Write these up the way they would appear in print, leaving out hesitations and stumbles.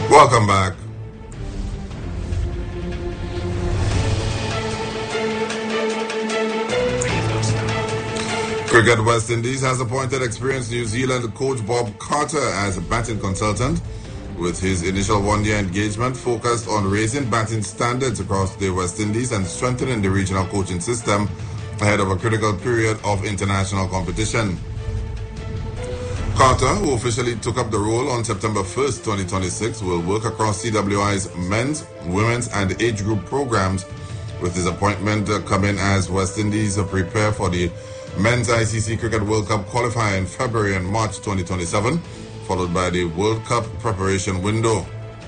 Welcome back. Cricket West Indies has appointed experienced New Zealand coach Bob Carter as a batting consultant, with his initial one-year engagement focused on raising batting standards across the West Indies and strengthening the regional coaching system ahead of a critical period of international competition. Carter, who officially took up the role on September 1st, 2026, will work across CWI's men's, women's and age group programs, with his appointment coming as West Indies prepare for the Men's ICC Cricket World Cup qualifier in February and March 2027, followed by the World Cup preparation window.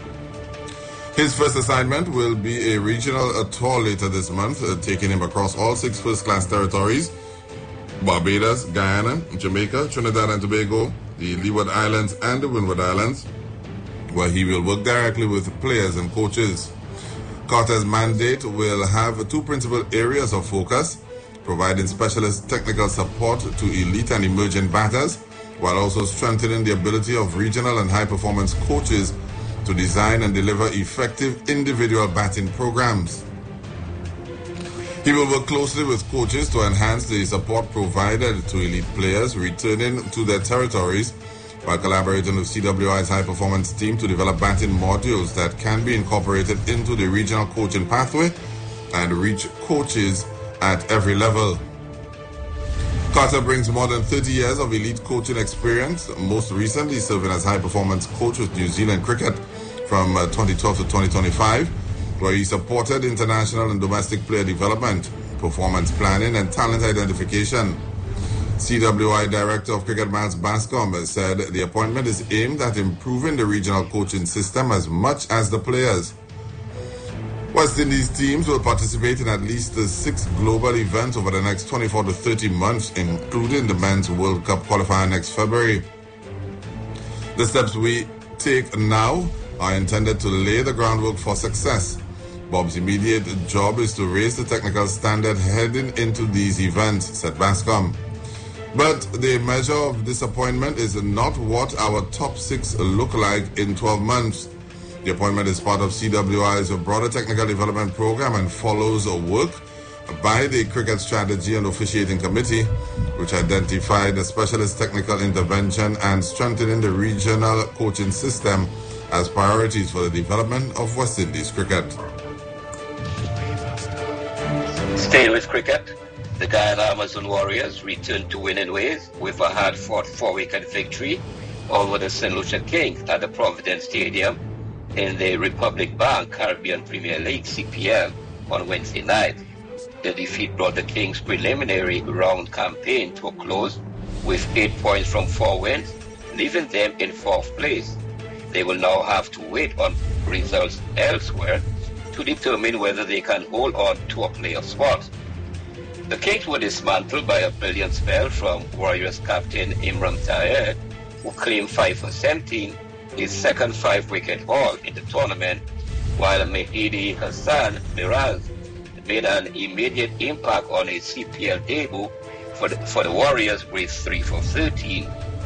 His first assignment will be a regional tour later this month, taking him across all 6 first-class territories: Barbados, Guyana, Jamaica, Trinidad and Tobago, the Leeward Islands and the Windward Islands, where he will work directly with players and coaches. Carter's mandate will have 2 principal areas of focus: providing specialist technical support to elite and emerging batters, while also strengthening the ability of regional and high-performance coaches to design and deliver effective individual batting programs. He will work closely with coaches to enhance the support provided to elite players returning to their territories, while collaborating with CWI's high-performance team to develop batting modules that can be incorporated into the regional coaching pathway and reach coaches at every level. Carter brings more than 30 years of elite coaching experience, most recently serving as high-performance coach with New Zealand Cricket from 2012 to 2025, where he supported international and domestic player development, performance planning and talent identification. CWI Director of Cricket Miles Bascom said the appointment is aimed at improving the regional coaching system as much as the players. West Indies teams will participate in at least 6 global events over the next 24 to 30 months, including the Men's World Cup qualifier next February. The steps we take now are intended to lay the groundwork for success. Bob's immediate job is to raise the technical standard heading into these events, said Bascom. But the measure of disappointment is not what our top 6 look like in 12 months. The appointment is part of CWI's broader technical development program and follows work by the Cricket Strategy and Officiating Committee, which identified the specialist technical intervention and strengthening the regional coaching system as priorities for the development of West Indies cricket. Staying with cricket, the Guyana Amazon Warriors returned to winning ways with a hard-fought 4-wicket victory over the St. Lucia Kings at the Providence Stadium in the Republic Bank Caribbean Premier League (CPL) on Wednesday night. The defeat brought the Kings' preliminary round campaign to a close with 8 points from 4 wins, leaving them in 4th place. They will now have to wait on results elsewhere to determine whether they can hold on to a playoff spot. The Kings were dismantled by a brilliant spell from Warriors captain Imran Tahir, who claimed 5 for 17, his second 5-wicket haul in the tournament, while Mehdi Hassan Miraz made an immediate impact on his CPL debut for the Warriors with 3 for 13.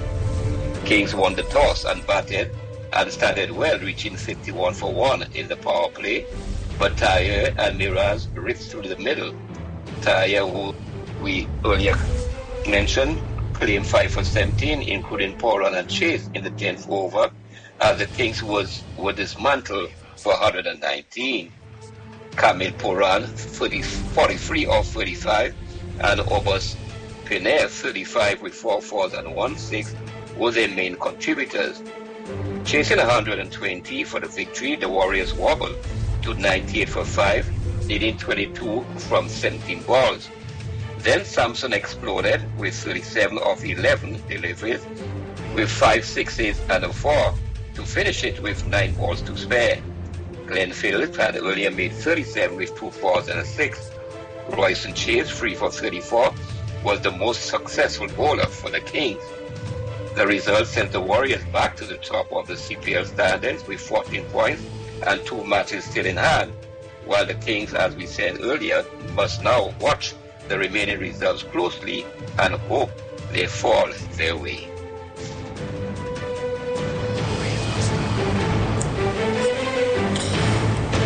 Kings won the toss and batted and started well, reaching 51 for 1 in the power play, but Tahir and Miraz ripped through the middle. Tahir, who we earlier mentioned, claimed 5 for 17, including 4 run and chase in the 10th over, as the Kings were dismantled for 119. Kamil Poran, 43 off 35, and Obus Piner, 35 with 4 fours and 1 6, were their main contributors. Chasing 120 for the victory, the Warriors wobbled to 98 for 5, needing 22 from 17 balls. Then Samson exploded with 37 off 11 deliveries, with 5 sixes and a 4, to finish it with 9 balls to spare. Glenn Phillips had earlier made 37 with 2 fours and a 6. Royston Chase, 3 for 34, was the most successful bowler for the Kings. The result sent the Warriors back to the top of the CPL standings with 14 points and 2 matches still in hand, while the Kings, as we said earlier, must now watch the remaining results closely and hope they fall their way.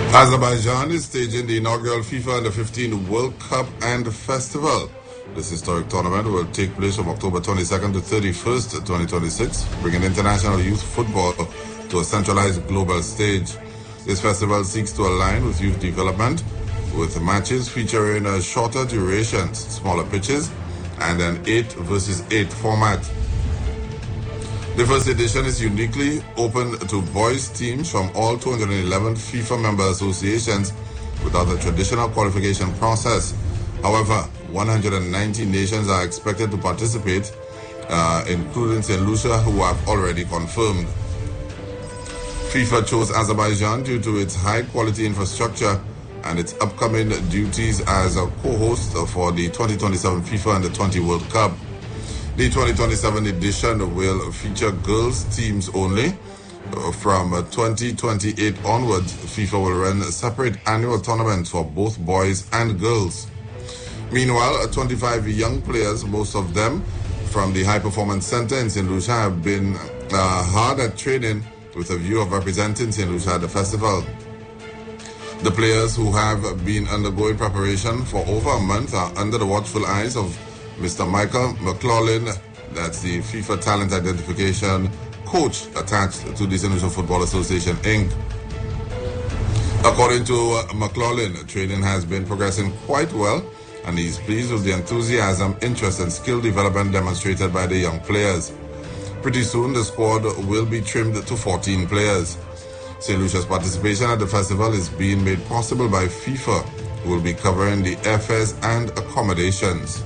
Azerbaijan is staging the inaugural FIFA Under-15 World Cup and Festival. This historic tournament will take place from October 22nd to 31st, 2026, bringing international youth football to a centralized global stage. This festival seeks to align with youth development, with matches featuring shorter durations, smaller pitches, and an 8 versus 8 format. The first edition is uniquely open to boys teams from all 211 FIFA member associations without a traditional qualification process. However, 190 nations are expected to participate, including St. Lucia, who have already confirmed. FIFA chose Azerbaijan due to its high-quality infrastructure and its upcoming duties as a co-host for the 2027 FIFA Under-20 World Cup. The 2027 edition will feature girls teams only. From 2028 onwards, FIFA will run separate annual tournaments for both boys and girls. Meanwhile, 25 young players, most of them from the High Performance Center in St. Lucia, have been hard at training with a view of representing St. Lucia at the festival. The players, who have been undergoing preparation for over a month, are under the watchful eyes of Mr. Michael McLaughlin, that's the FIFA Talent Identification Coach attached to the St. Lucia Football Association, Inc. According to McLaughlin, training has been progressing quite well, and he is pleased with the enthusiasm, interest, and skill development demonstrated by the young players. Pretty soon, the squad will be trimmed to 14 players. St. Lucia's participation at the festival is being made possible by FIFA, who will be covering the airfares and accommodations.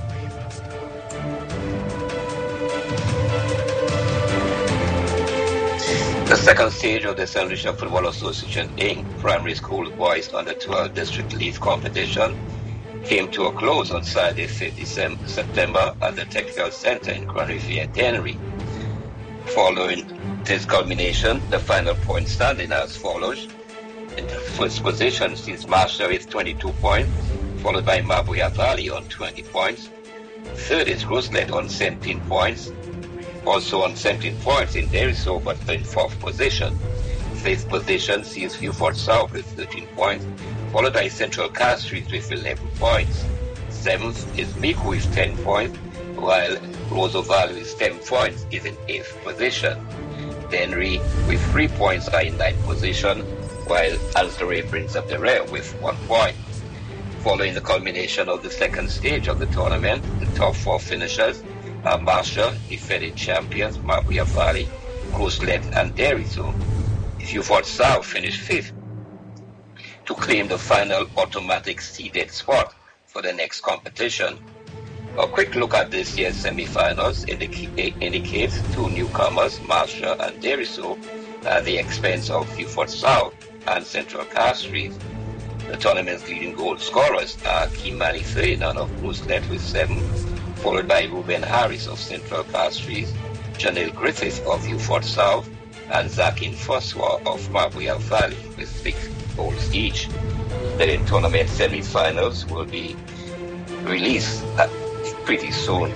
The second stage of the St. Lucia Football Association Inc. Primary School Boys Under-12 District League competition came to a close on Saturday, 5th September at the Technical Center in Grand Riviere, Tenerife. Following this culmination, the final point standing as follows. In the first position is Marsha with 22 points, followed by Mabuya Valley on 20 points. Third is Roselet on 17 points. Also on 17 points in Deriso, but in fourth position. Fifth position sees Vieux-Fort South with 13 points, followed by Central Castries with 11 points. Seventh is Miku with 10 points, while Roseau Valley with 10 points is in 8th position. Denry with 3 points are in 9th position, while Alstere brings up the rear with 1 point. Following the culmination of the second stage of the tournament, the top 4 finishers are Marsha, defending champions, Mabuya Valley, Roselet, and Deriso. Vieux-Fort South finished 5th to claim the final automatic seeded spot for the next competition. A quick look at this year's semi-finals indicates 2 newcomers, Marsha and Deriso, at the expense of Vieux-Fort South and Central Castries. The tournament's leading goal scorers are Kimani Ferdinand of Roselet with 7, followed by Ruben Harris of Central Castries, Janelle Griffith of Vieux-Fort South, and Zakin Foswa of Mabuya Valley with 6 goals each. The tournament semi-finals will be released pretty soon.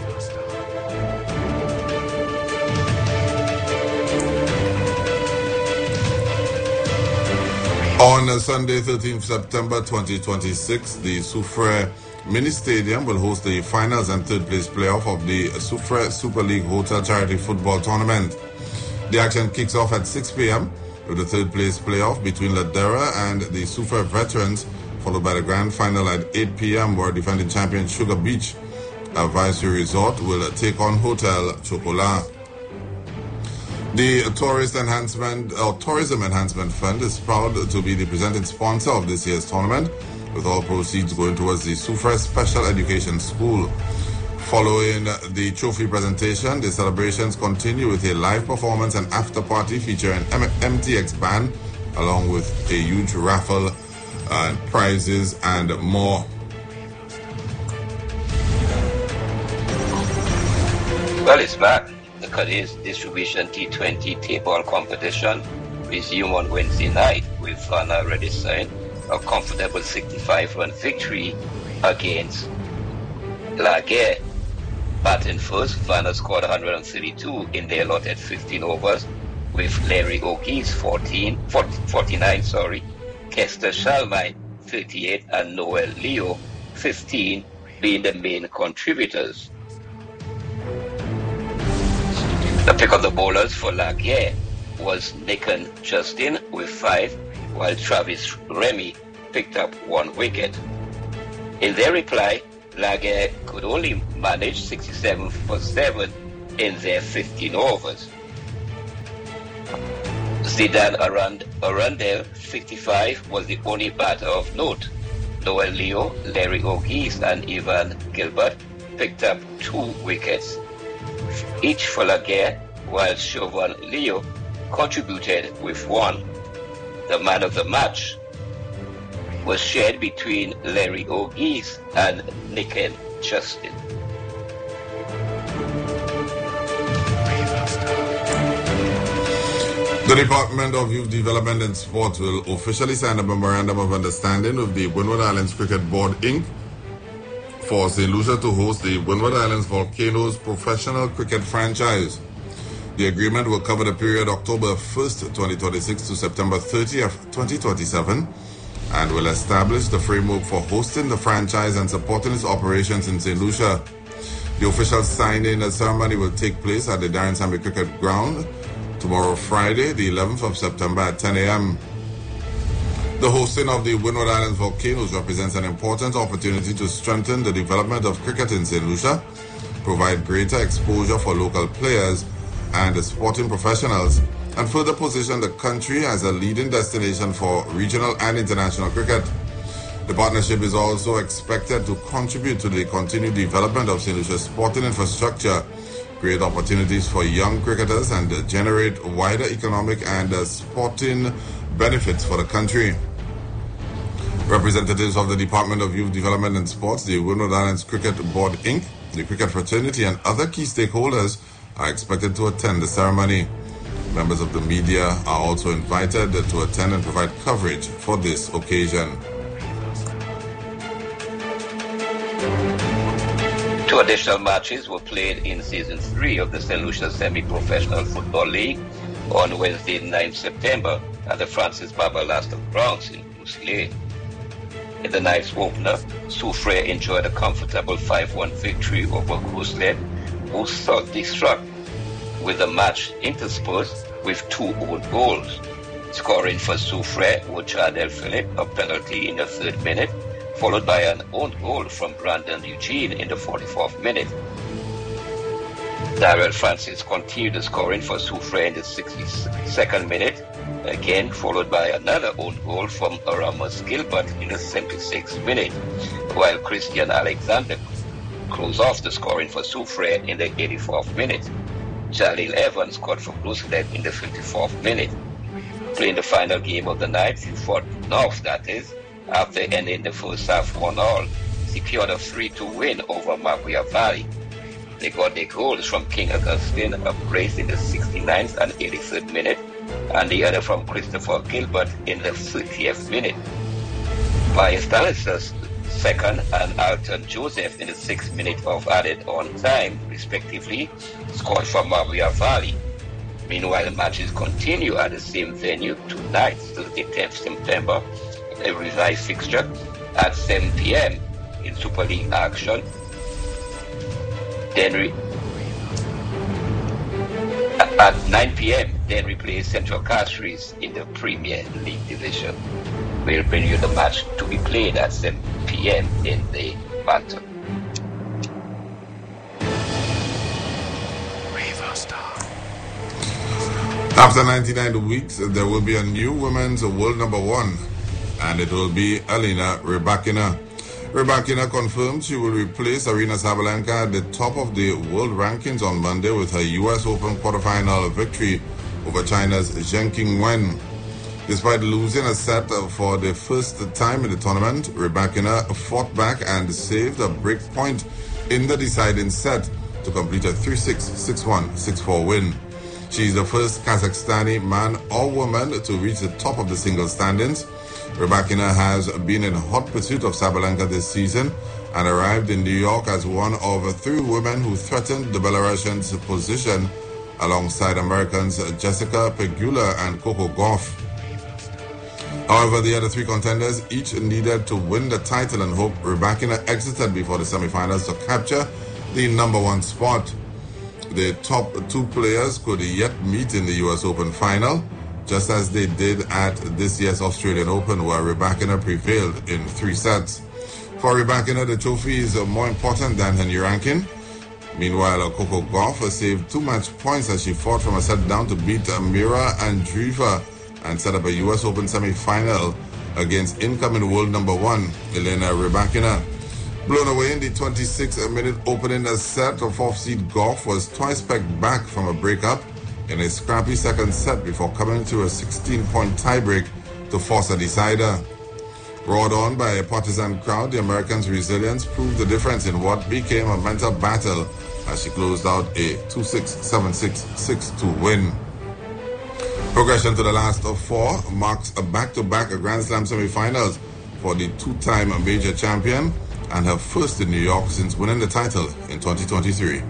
On Sunday, 13th September 2026, the Soufrière Mini Stadium will host the finals and third place playoff of the Soufrière Super League Hotel Charity Football Tournament. The action kicks off at 6 p.m. with the third place playoff between Ladera and the Soufrière Veterans, followed by the grand final at 8 p.m. where defending champion Sugar Beach Advisory Resort will take on Hotel Chocolat. The Tourism Enhancement Fund is proud to be the presenting sponsor of this year's tournament, with all proceeds going towards the Soufrière Special Education School. Following the trophy presentation, the celebrations continue with a live performance and after party featuring MTX Band, along with a huge raffle and prizes and more. Well, it's back. The Cadiz Distribution T20 table competition resumed on Wednesday night with Vanna Redison a comfortable 65-run victory against Laguerre. Batting first, Vanna scored 132 in their allotted 15 overs, with Larry O'Keefe 49, Esther Shalmine, 38, and Noel Leo, 15, being the main contributors. The pick of the bowlers for Laguerre was Nicken Justin with 5, while Travis Remy picked up 1 wicket. In their reply, Laguerre could only manage 67 for 7 in their 15 overs. Zidane Arundel, 55, was the only batter of note. Noel Leo, Larry O'Geese, and Ivan Gilbert picked up 2 wickets each for Laguerre, while Chauvin Leo contributed with 1. The man of the match was shared between Larry O'Geese and Nicken Justin. The Department of Youth Development and Sport will officially sign a memorandum of understanding with the Windward Islands Cricket Board, Inc. for St. Lucia to host the Windward Islands Volcanoes professional cricket franchise. The agreement will cover the period October 1st, 2026 to September 30th, 2027, and will establish the framework for hosting the franchise and supporting its operations in St. Lucia. The official signing ceremony will take place at the Darren Sambi Cricket Ground tomorrow, Friday, the 11th of September at 10 a.m. The hosting of the Windward Islands Volcanoes represents an important opportunity to strengthen the development of cricket in St. Lucia, provide greater exposure for local players and sporting professionals, and further position the country as a leading destination for regional and international cricket. The partnership is also expected to contribute to the continued development of St. Lucia's sporting infrastructure, create opportunities for young cricketers, and generate wider economic and sporting benefits for the country. Representatives of the Department of Youth Development and Sports, the Windward Islands Cricket Board, Inc., the cricket fraternity, and other key stakeholders are expected to attend the ceremony. Members of the media are also invited to attend and provide coverage for this occasion. 2 additional matches were played in Season 3 of the St. Lucia Semi-Professional Football League on Wednesday, 9 September at the Francis Barbalaston Grounds in Bruce Lane. In the night's opener, Soufriere enjoyed a comfortable 5-1 victory over Gooseland, who self-destruct with the match interspersed with 2 own goals. Scoring for Soufriere was Jardel Philippe, a penalty in the 3rd minute, followed by an own goal from Brandon Eugene in the 44th minute. Darrell Francis continued the scoring for Soufriere in the 62nd minute, again followed by another own goal from Aramus Gilbert in the 76th minute, while Christian Alexander closed off the scoring for Soufriere in the 84th minute. Jalil Evans scored for Gooseland in the 54th minute. Playing the final game of the night, Fort North, that is, after ending the first half 1-1, secured a 3-2 win over Mabuya Valley. They got their goals from King Augustine, a brace in the 69th and 83rd minute, and the other from Christopher Gilbert in the 30th minute. Pius Dallas's second and Alton Joseph in the 6th minute of added on time, respectively, scored for Mabuya Valley. Meanwhile, the matches continue at the same venue tonight, Thursday, 10th September, a revised fixture at 7 p.m. in Super League action. Then at 9 p.m. then replace Central Castries in the Premier League division. We'll bring you the match to be played at 7 p.m. in the Bantam. After 99 weeks, there will be a new women's world number 1, and it will be Alina Rybakina. Rybakina confirmed she will replace Aryna Sabalenka at the top of the world rankings on Monday with her U.S. Open quarterfinal victory over China's Zheng Qingwen. Despite losing a set for the first time in the tournament, Rybakina fought back and saved a break point in the deciding set to complete a 3-6, 6-1, 6-4 win. She is the first Kazakhstani man or woman to reach the top of the singles standings. Rybakina has been in hot pursuit of Sabalenka this season and arrived in New York as one of 3 women who threatened the Belarusian's position alongside Americans Jessica Pegula and Coco Gauff. However, the other three contenders each needed to win the title, and Hope Rybakina exited before the semifinals to capture the number one spot. The top two players could yet meet in the US Open final, just as they did at this year's Australian Open, where Rybakina prevailed in 3 sets. For Rybakina, the trophy is more important than her new ranking. Meanwhile, Coco Gauff saved 2 match points as she fought from a set down to beat Mira Andreeva and set up a US Open semi-final against incoming world number 1, Elena Rybakina. Blown away in the 26-minute opening set, the 4th seed Gauff was twice pegged back from a breakup in a scrappy second set before coming to a 16-point tiebreak to force a decider. Roared on by a partisan crowd, the Americans' resilience proved the difference in what became a mental battle as she closed out a 2-6, 7-6, 6-2 win. Progression to the last of 4 marks a back-to-back Grand Slam semi-finals for the 2-time major champion and her first in New York since winning the title in 2023.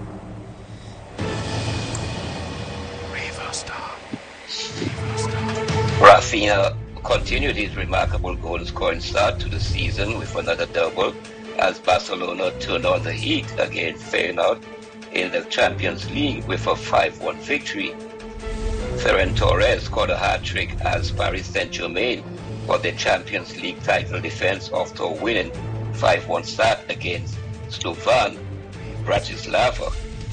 Rafinha continued his remarkable goal-scoring start to the season with another double as Barcelona turned on the heat against Feyenoord in the Champions League with a 5-1 victory. Ferran Torres scored a hat-trick as Paris Saint-Germain for the Champions League title defense after winning 5-1 start against Slovan Bratislava.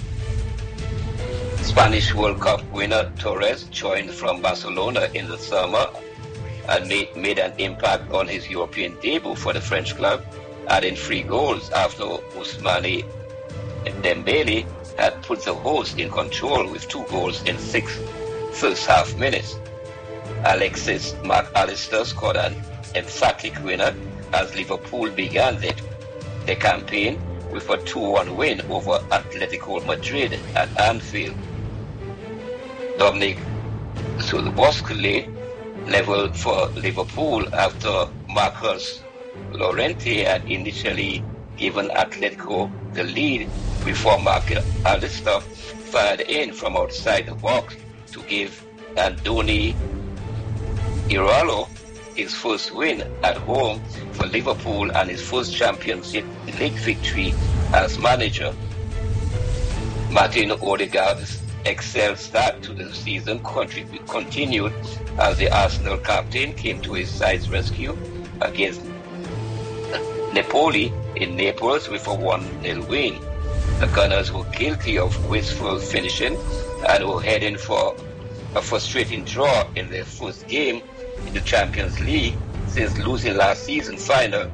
Spanish World Cup winner Torres joined from Barcelona in the summer and made an impact on his European debut for the French club, adding 3 goals after Ousmane Dembele had put the host in control with 2 goals in 6 first-half minutes. Alexis McAllister scored an emphatic winner as Liverpool began their campaign with a 2-1 win over Atletico Madrid at Anfield. Dominic Szoboszlai leveled for Liverpool after Marcus Llorente had initially given Atletico the lead before McAllister fired in from outside the box to give Andoni Iraola his first win at home for Liverpool and his first Champions League victory as manager. Martin Odegaard's excellent start to the season continued as the Arsenal captain came to his side's rescue against Napoli in Naples with a 1-0 win. The Gunners were guilty of wasteful finishing and were heading for a frustrating draw in their first game in the Champions League since losing last season's final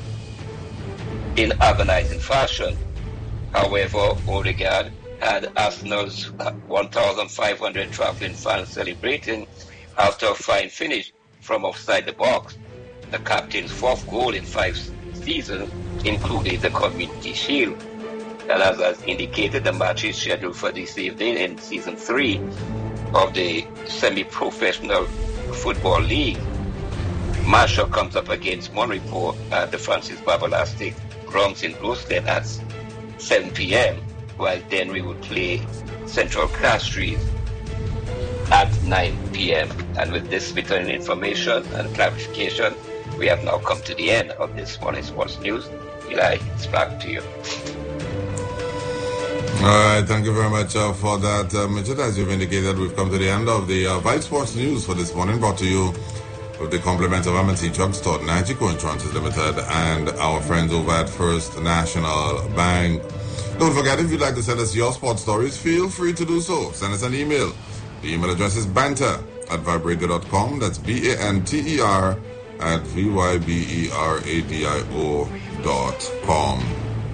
in agonizing fashion. However, Odegaard had Arsenal's 1,500 traveling fans celebrating after a fine finish from outside the box. The captain's 4th goal in 5 seasons included the Community Shield. And as indicated, the match is scheduled for this evening in Season 3 of the semi-professional Football League. Marshall comes up against Monrepo at the Francis Babelastic grounds in Gloucester at 7 p.m., while Denry will play Central Castries at 9 p.m. And with this bit of information and clarification, we have now come to the end of this morning's sports news. Eli, it's back to you. All right, thank you very much for that, Mitchell. As you've indicated, we've come to the end of the Vibe Sports News for this morning, brought to you with the compliments of M&T Drugstore, Nigico Insurances Limited, and our friends over at First National Bank. Don't forget, if you'd like to send us your sports stories, feel free to do so. Send us an email. The email address is banter@viberadio.com. That's BANTER at VYBERADIO.com.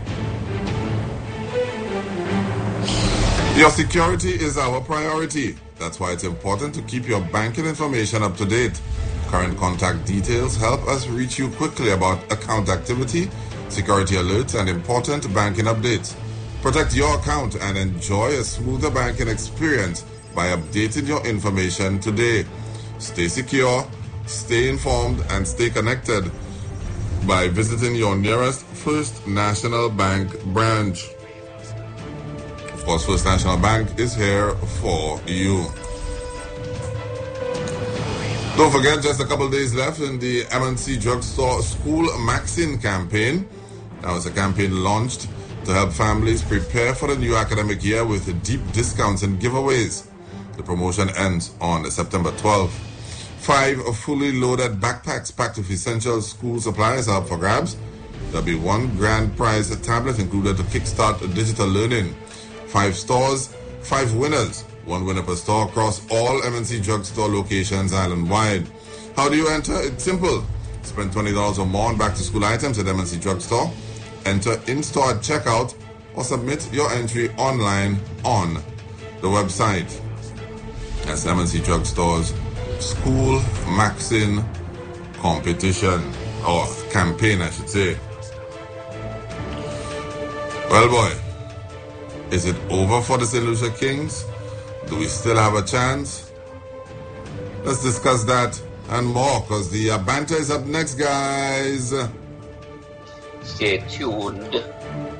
Your security is our priority. That's why it's important to keep your banking information up to date. Current contact details help us reach you quickly about account activity, security alerts, and important banking updates. Protect your account and enjoy a smoother banking experience by updating your information today. Stay secure, stay informed, and stay connected by visiting your nearest First National Bank branch. Of course, First National Bank is here for you. Don't forget, just a couple days left in the M&C Drugstore School Maxine campaign. That was a campaign launched to help families prepare for the new academic year with deep discounts and giveaways. The promotion ends on September 12th. 5 fully loaded backpacks packed with essential school supplies are up for grabs. There'll be 1 grand prize tablet included to kickstart digital learning. 5 stores, 5 winners. 1 winner per store across all M&C Drugstore locations island-wide. How do you enter? It's simple. Spend $20 or more on back-to-school items at M&C Drugstore. Enter in-store at checkout or submit your entry online on the website. That's M&C Drugstore's School Maxine competition, or campaign, I should say. Well, boy, is it over for the St. Lucia Kings? Do we still have a chance? Let's discuss that and more, because the banter is up next, guys. Stay tuned.